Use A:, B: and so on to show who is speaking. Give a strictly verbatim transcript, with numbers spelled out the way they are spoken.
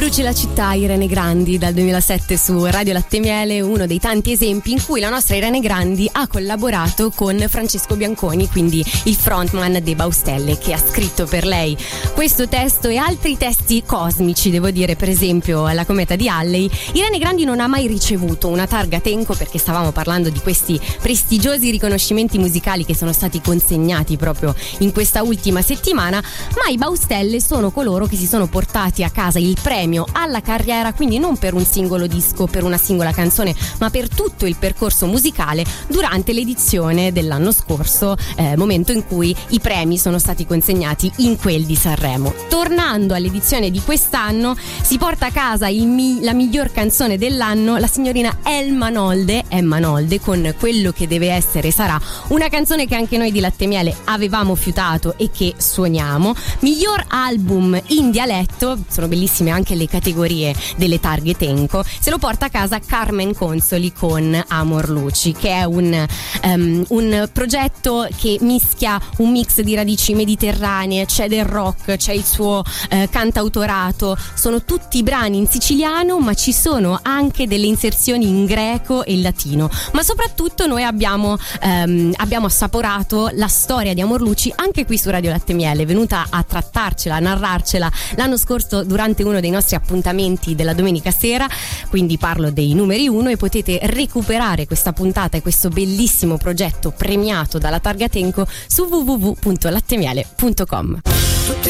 A: Luci la città, Irene Grandi, dal duemilasette su Radio Latte Miele, uno dei tanti esempi in cui la nostra Irene Grandi ha collaborato con Francesco Bianconi, quindi il frontman dei Baustelle, che ha scritto per lei questo testo e altri testi cosmici, devo dire, per esempio La cometa di Halley. Irene Grandi non ha mai ricevuto una targa Tenco, perché stavamo parlando di questi prestigiosi riconoscimenti musicali che sono stati consegnati proprio in questa ultima settimana, ma i Baustelle sono coloro che si sono portati a casa il premio alla carriera, quindi non per un singolo disco, per una singola canzone, ma per tutto il percorso musicale durante l'edizione dell'anno scorso, eh, momento in cui i premi sono stati consegnati in quel di Sanremo. Tornando all'edizione di quest'anno, si porta a casa il mi- la miglior canzone dell'anno la signorina Emma Nolde, Emma Nolde con Quello che deve essere sarà, una canzone che anche noi di Latte Miele avevamo fiutato e che suoniamo. Miglior album in dialetto, sono bellissime anche le categorie delle targhe Tenco, se lo porta a casa Carmen Consoli con Amor Luci, che è un, um, un progetto che mischia un mix di radici mediterranee, c'è del rock, c'è il suo uh, cantautorato, sono tutti brani in siciliano, ma ci sono anche delle inserzioni in greco e in latino, ma soprattutto noi abbiamo, um, abbiamo assaporato la storia di Amor Luci anche qui su Radio Latte Miele, venuta a trattarcela, a narrarcela l'anno scorso durante uno dei nostri appuntamenti della domenica sera, quindi parlo dei numeri uno, e potete recuperare questa puntata e questo bellissimo progetto premiato dalla targa Tenco su w w w punto lattemiele punto com.